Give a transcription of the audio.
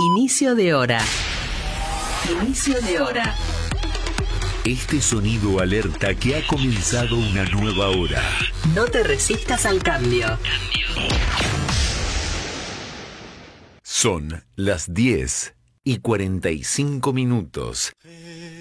Inicio de hora. Inicio de hora. Este sonido alerta que ha comenzado una nueva hora. No te resistas al cambio. Son las 10:45.